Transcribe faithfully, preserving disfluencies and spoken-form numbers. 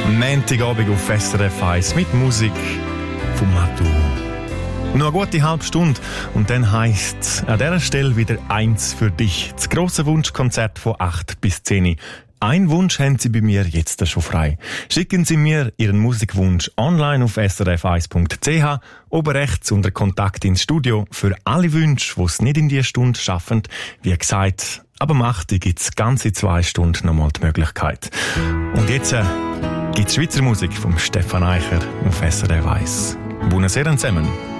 Montagabend auf S R F eins mit Musik von Matu. Noch eine gute halbe Stunde und dann heisst es an dieser Stelle wieder eins für dich. Das grosse Wunschkonzert von acht bis zehn. Ein Wunsch haben Sie bei mir jetzt schon frei. Schicken Sie mir Ihren Musikwunsch online auf s r f eins punkt c h, oben rechts unter Kontakt ins Studio für alle Wünsche, die es nicht in dieser Stunde schaffen. Wie gesagt, aber Macht, gibt es ganze zwei Stunden nochmal die Möglichkeit. Und jetzt äh, gibt es Schweizer Musik vom Stefan Eicher auf S R F eins. Buonasera zusammen.